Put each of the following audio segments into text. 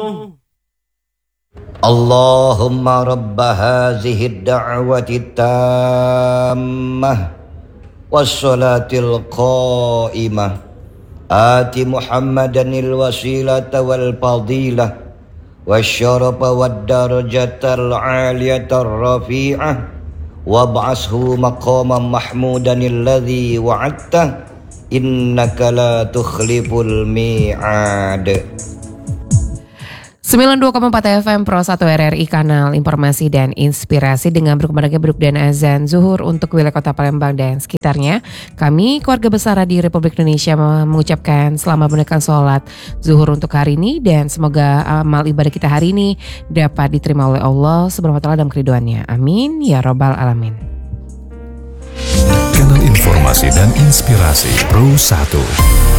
Allahumma rabba hazihi da'wati tammah wassalatil qa'imah ati Muhammadanil wasilata wal fadilah wasyarafa wad darajatal aliyatar rafi'ah wab'ashu maqaman mahmudanil ladzi wa'adta innaka la tukhliful mi'ad. 92,4 FM Pro 1 RRI, kanal informasi dan inspirasi dengan berkumandangnya beduk dan azan zuhur untuk wilayah kota Palembang dan sekitarnya. Kami keluarga besar di Republik Indonesia mengucapkan selamat menunaikan sholat zuhur untuk hari ini, dan semoga amal ibadah kita hari ini dapat diterima oleh Allah Subhanahu wa taala dalam keriduannya. Amin ya rabbal alamin. Kanal informasi dan inspirasi Pro 1.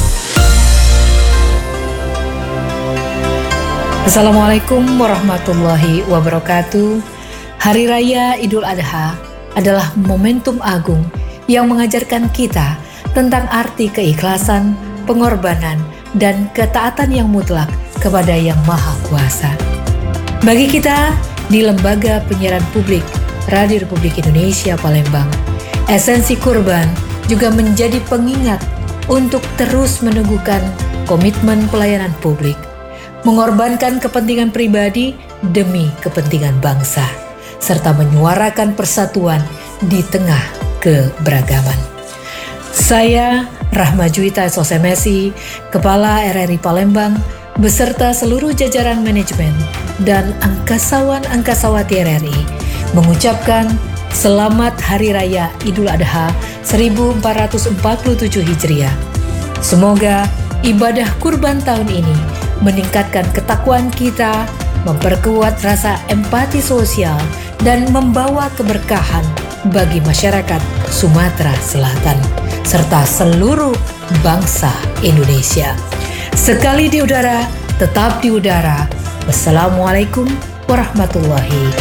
Assalamualaikum warahmatullahi wabarakatuh. Hari Raya Idul Adha adalah momentum agung yang mengajarkan kita tentang arti keikhlasan, pengorbanan, dan ketaatan yang mutlak kepada Yang Maha Kuasa. Bagi kita di Lembaga Penyiaran Publik Radio Republik Indonesia Palembang, esensi kurban juga menjadi pengingat untuk terus meneguhkan komitmen pelayanan publik, mengorbankan kepentingan pribadi demi kepentingan bangsa, serta menyuarakan persatuan di tengah keberagaman. Saya Rahma Juwita Sosemesi, Kepala RRI Palembang, beserta seluruh jajaran manajemen dan angkasawan-angkasawati RRI mengucapkan Selamat Hari Raya Idul Adha 1447 Hijriah. Semoga ibadah kurban tahun ini meningkatkan ketakwaan kita, memperkuat rasa empati sosial, dan membawa keberkahan bagi masyarakat Sumatera Selatan, serta seluruh bangsa Indonesia. Sekali di udara, tetap di udara. Wassalamualaikum warahmatullahi